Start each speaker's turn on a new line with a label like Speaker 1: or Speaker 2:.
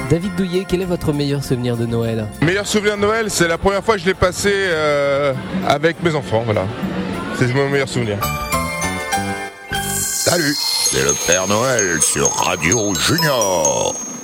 Speaker 1: David Douillet, quel est votre meilleur souvenir de Noël ?
Speaker 2: Meilleur souvenir de Noël, c'est la première fois que je l'ai passé avec mes enfants, voilà. C'est mon meilleur souvenir.
Speaker 3: Salut, c'est le Père Noël sur Radio Junior.